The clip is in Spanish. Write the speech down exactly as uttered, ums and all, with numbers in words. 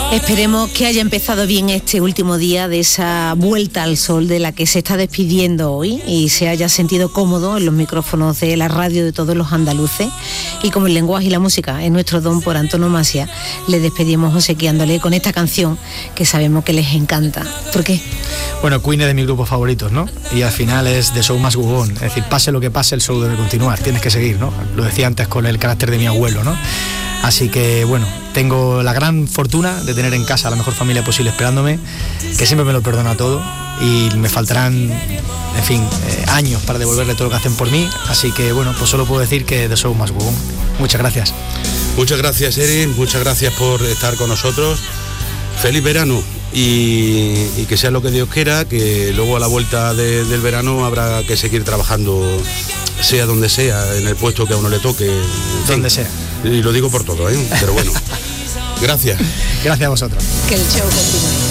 Esperemos que haya empezado bien este último día de esa vuelta al sol de la que se está despidiendo hoy y se haya sentido cómodo en los micrófonos de la radio de todos los andaluces. Y como el lenguaje y la música es nuestro don por antonomasia, le despedimos obsequiándole con esta canción que sabemos que les encanta. ¿Por qué? Bueno, Queen es de mis grupos favoritos, ¿no? Y al final es The Show Must Go On. Es decir, pase lo que pase, el show debe continuar. Tienes que seguir, ¿no? Lo decía antes con el carácter de mi abuelo, ¿no? Así que, bueno, tengo la gran fortuna de tener en casa a la mejor familia posible esperándome, que siempre me lo perdona todo y me faltarán, en fin, eh, años para devolverle todo lo que hacen por mí. Así que, bueno, pues solo puedo decir que The Show Must Go On. Muchas gracias. Muchas gracias, Erin. Muchas gracias por estar con nosotros. Feliz verano y, y que sea lo que Dios quiera, que luego a la vuelta de, del verano habrá que seguir trabajando, sea donde sea, en el puesto que a uno le toque. Donde sea. Y lo digo por todo, ¿eh? Pero bueno, gracias. Gracias a vosotros. Que el show continúe.